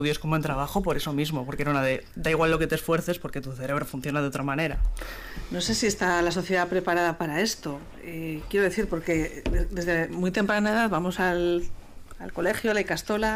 estudios como en trabajo por eso mismo, porque era una de, da igual lo que te esfuerces porque tu cerebro funciona de otra manera. No sé si está la sociedad preparada para esto. Quiero decir, porque desde muy temprana edad vamos al colegio, a la Icastola,